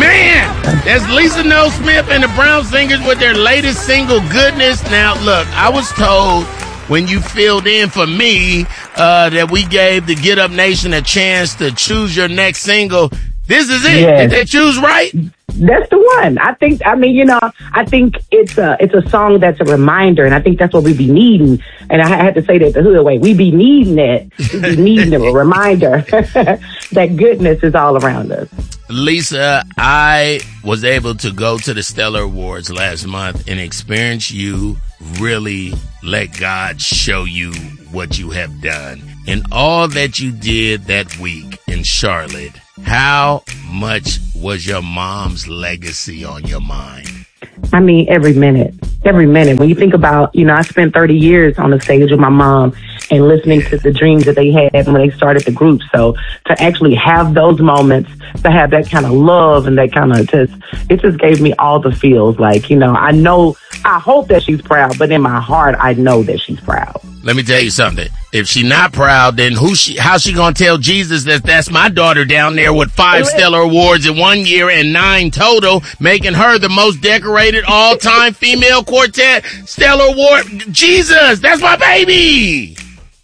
Man, that's Lisa Noel Smith and the Brown Singers with their latest single, Goodness. Now, look, I was told when you filled in for me that we gave the Get Up Nation a chance to choose your next single. This is it. Yes. Did they choose right? That's the one. I think it's a song that's a reminder, and I think that's what we be needing. And I had to say that the hood way. We be needing it. We be needing a reminder that goodness is all around us. Lisa, I was able to go to the Stellar Awards last month and experience you really let God show you what you have done. And all that you did that week in Charlotte, how much was your mom's legacy on your mind? I mean, every minute. When you think about, I spent 30 years on the stage with my mom and listening to the dreams that they had when they started the group. So to actually have those moments, to have that kind of love and that kind of it just gave me all the feels. Like, I hope that she's proud, but in my heart, I know that she's proud. Let me tell you something. If she's not proud, then how's she gonna tell Jesus that that's my daughter down there with 5 Stellar Awards in 1 year and 9 total, making her the most decorated all-time female quartet Stellar Award? Jesus, that's my baby.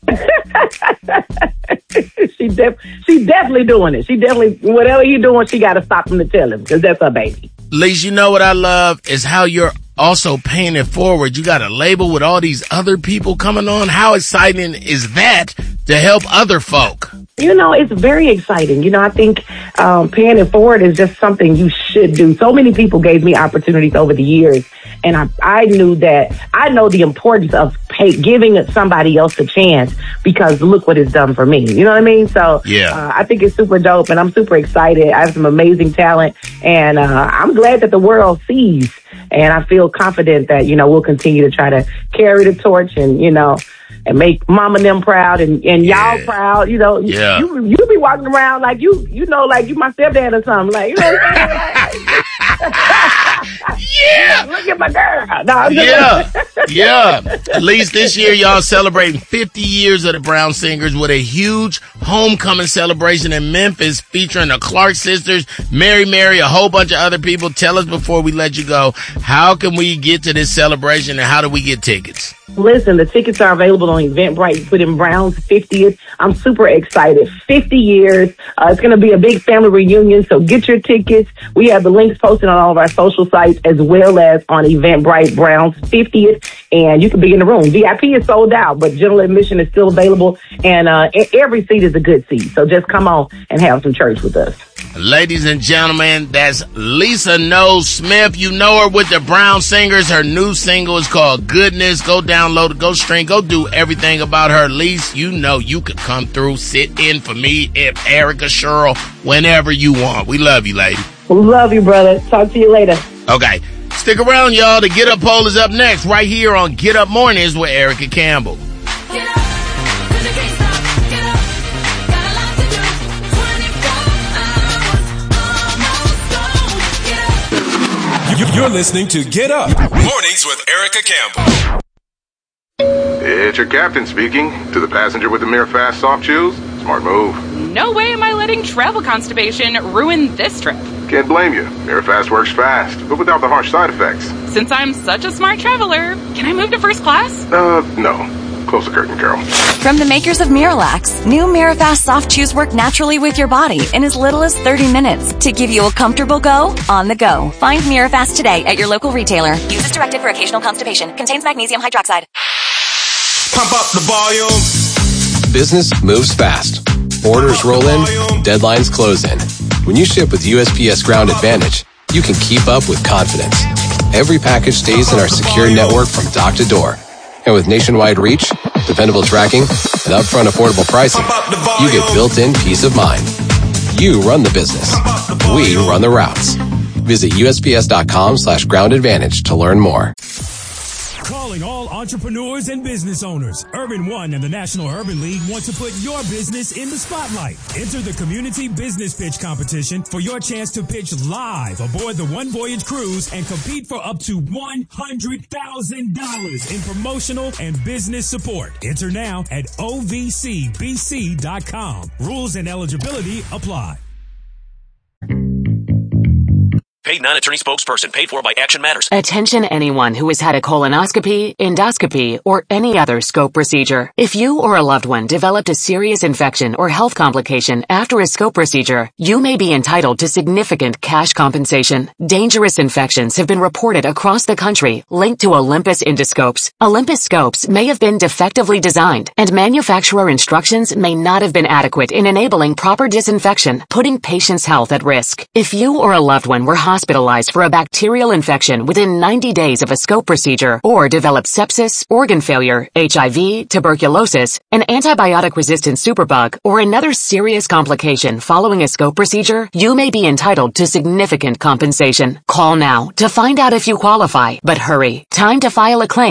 She definitely doing it. She definitely, whatever you're doing, she got to stop him to tell him, because that's her baby. Lisa, you know what I love is how you're also paying it forward. You got a label with all these other people coming on. How exciting is that to help other folk? It's very exciting. I think paying it forward is just something you should do. So many people gave me opportunities over the years, and I know the importance of giving somebody else a chance, because look what it's done for me. You know what I mean? So yeah. I think it's super dope, and I'm super excited. I have some amazing talent, and I'm glad that the world sees. And I feel confident that, we'll continue to try to carry the torch and, and make mama and them proud and y'all proud. Yeah. You be walking around like like you my stepdad or something. Like, what I'm saying? Yeah. Look at my girl. No, Yeah. At least this year, y'all celebrating 50 years of the Brown Singers with a huge homecoming celebration in Memphis featuring the Clark sisters, Mary, a whole bunch of other people. Tell us before we let you go, how can we get to this celebration and how do we get tickets? Listen, the tickets are available on Eventbrite. You put in Brown's 50th. I'm super excited. 50 years. It's going to be a big family reunion, so get your tickets. We have the links posted on all of our social sites as well as on Eventbrite, Brown's 50th, and you can be in the room. VIP is sold out, but general admission is still available, and every seat is a good seat. So just come on and have some church with us. Ladies and gentlemen, that's Lisa Noel Smith. You know her with the Brown Singers. Her new single is called Goodness. Go download it, go stream, go do everything about her. Lisa, you could come through, sit in for me, if Erica, Cheryl, whenever you want. We love you, lady. Love you, brother. Talk to you later. Okay. Stick around, y'all. The Get Up poll is up next, right here on Get Up Mornings with Erica Campbell. Get up, 'cause you can't stop. Get up, got a lot to do. 24 hours, almost gone. Get up. You're listening to Get Up Mornings with Erica Campbell. It's your captain speaking. To the passenger with the Mirror Fast soft chews, smart move. No way am I letting travel constipation ruin this trip. Can't blame you. Mirror Fast works fast, but without the harsh side effects. Since I'm such a smart traveler, can I move to first class? No. Close the curtain, Carol. From the makers of Miralax, new Mirafast soft chews work naturally with your body in as little as 30 minutes to give you a comfortable go on the go. Find Mirafast today at your local retailer. Use as directed for occasional constipation. Contains magnesium hydroxide. Pump up the volume. Business moves fast. Orders roll in, deadlines close in. When you ship with USPS Ground Advantage, you can keep up with confidence. Every package stays in our secure network from dock to door. And with nationwide reach, dependable tracking, and upfront affordable pricing, you get built-in peace of mind. You run the business. We run the routes. Visit USPS.com/Ground Advantage to learn more. Calling all entrepreneurs and business owners. Urban One and the National Urban League want to put your business in the spotlight. Enter the Community Business Pitch Competition for your chance to pitch live aboard the One Voyage Cruise and compete for up to $100,000 in promotional and business support. Enter now at ovcbc.com. Rules and eligibility apply. paid non-attorney spokesperson. Paid for by Action Matters. Attention anyone who has had a colonoscopy, endoscopy, or any other scope procedure. If you or a loved one developed a serious infection or health complication after a scope procedure, you may be entitled to significant cash compensation. Dangerous infections have been reported across the country linked to Olympus endoscopes. Olympus scopes may have been defectively designed, and manufacturer instructions may not have been adequate in enabling proper disinfection, putting patients' health at risk. If you or a loved one were hospitalized for a bacterial infection within 90 days of a scope procedure, or developed sepsis, organ failure, HIV, tuberculosis, an antibiotic-resistant superbug, or another serious complication following a scope procedure, you may be entitled to significant compensation. Call now to find out if you qualify, but hurry. Time to file a claim